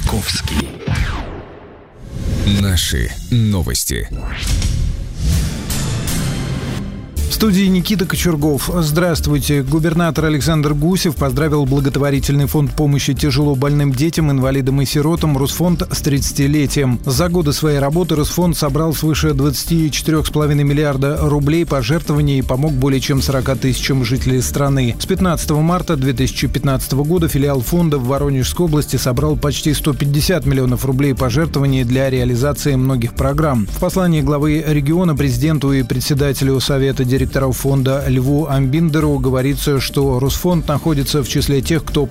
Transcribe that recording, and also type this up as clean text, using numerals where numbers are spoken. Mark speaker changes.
Speaker 1: Маяковский. Наши новости.
Speaker 2: В студии Никита Кочергов. Здравствуйте. Губернатор Александр Гусев поздравил благотворительный фонд помощи тяжело больным детям, инвалидам и сиротам «Русфонд» с 30-летием. За годы своей работы «Русфонд» собрал свыше 24,5 миллиарда рублей пожертвований и помог более чем 40 тысячам жителей страны. С 15 марта 2015 года филиал фонда в Воронежской области собрал почти 150 миллионов рублей пожертвований для реализации многих программ. В послании главы региона президенту и председателю Совета директоров фонда Льву Амбиндеру говорится, что Русфонд находится в числе тех, кто